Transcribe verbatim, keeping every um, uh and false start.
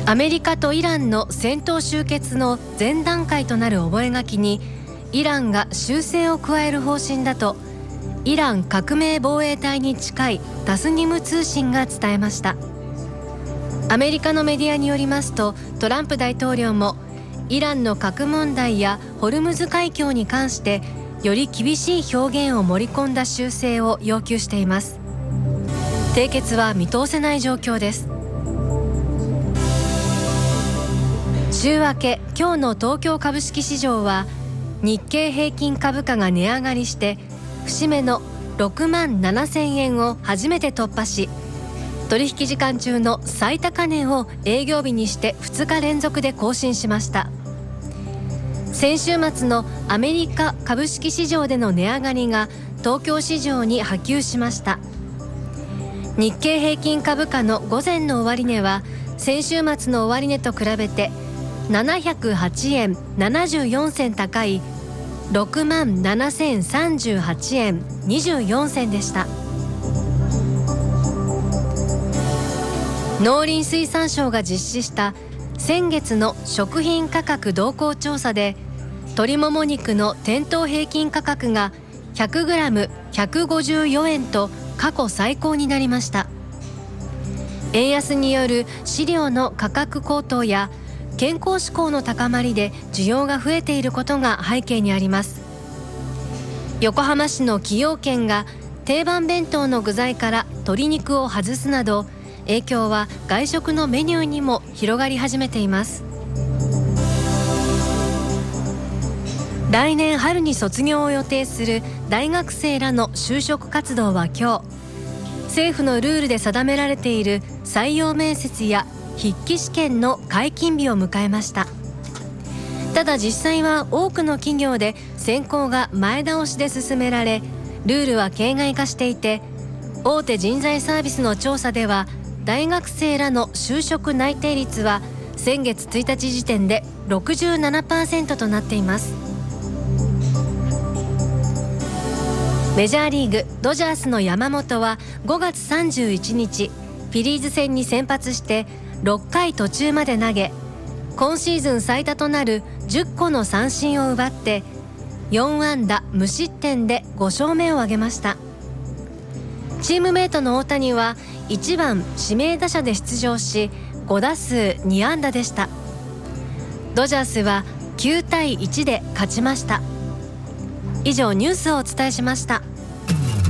アメリカとイランの戦闘終結の前段階となる覚書にイランが修正を加える方針だとイラン革命防衛隊に近いタスニム通信が伝えました。アメリカのメディアによりますと、トランプ大統領もイランの核問題やホルムズ海峡に関してより厳しい表現を盛り込んだ修正を要求しています。締結は見通せない状況です。週明け、今日の東京株式市場は日経平均株価が値上がりして節目のろくまんななせんえんを初めて突破し、取引時間中の最高値を営業日にしてふつか連続で更新しました。先週末のアメリカ株式市場での値上がりが東京市場に波及しました。日経平均株価の午前の終値は先週末の終値と比べてななひゃくはちえんななじゅうよんせん高い ろくまんななせんさんじゅうはちえんにじゅうよんせんでした。農林水産省が実施した先月の食品価格動向調査で、鶏もも肉の店頭平均価格が ひゃくグラムひゃくごじゅうよんえんと過去最高になりました。円安による飼料の価格高騰や健康志向の高まりで需要が増えていることが背景にあります。横浜市の崎陽軒が定番弁当の具材から鶏肉を外すなど、影響は外食のメニューにも広がり始めています。来年春に卒業を予定する大学生らの就職活動は今日、政府のルールで定められている採用面接や筆記試験の解禁日を迎えました。ただ実際は多くの企業で選考が前倒しで進められ、ルールは形骸化していて、大手人材サービスの調査では大学生らの就職内定率は先月ついたち時点で ろくじゅうななパーセント となっています。メジャーリーグドジャースの山本はごがつさんじゅういちにちフィリーズ戦に先発してろっかい途中まで投げ、今シーズン最多となるじゅっこの三振を奪ってよんあんだ無失点でごしょうめを挙げました。チームメイトの大谷はいちばん指名打者で出場しごだすうにあんだでした。ドジャースはきゅうたいいちで勝ちました。以上ニュースをお伝えしました。